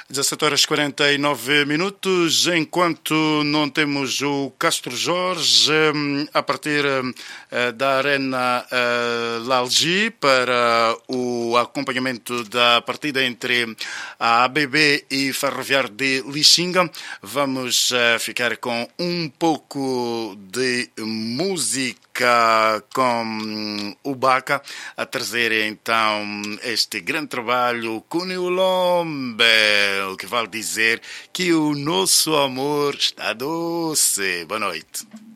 17 horas 49 minutos, enquanto não temos o Castro Jorge a partir da Arena Lalji para o acompanhamento da partida entre a ABB e Ferroviário de Lixinga. Vamos ficar com um pouco de música com o Baca a trazer então este grande trabalho Cuneo Lombe, o que vale dizer que o nosso amor está doce. Boa noite.